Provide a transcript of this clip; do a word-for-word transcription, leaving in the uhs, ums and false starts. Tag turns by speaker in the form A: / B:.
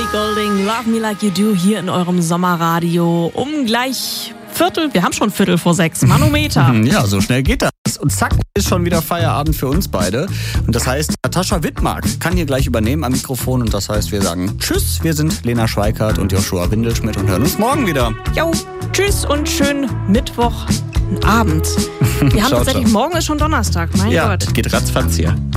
A: Golding, Love Me Like You Do hier in eurem Sommerradio um gleich Viertel, wir haben schon Viertel vor sechs, Manometer.
B: Ja, so schnell geht das. Und zack, ist schon wieder Feierabend für uns beide. Und das heißt, Natascha Wittmark kann hier gleich übernehmen am Mikrofon. Und das heißt, wir sagen Tschüss. Wir sind Lena Schweikart und Joshua Windelschmidt und hören uns morgen wieder.
A: Jo, tschüss und schönen Mittwochabend. Wir haben
B: Ciao,
A: tatsächlich,
B: ciao.
A: morgen ist schon Donnerstag, mein
B: ja,
A: Gott.
B: geht ratzfatz hier.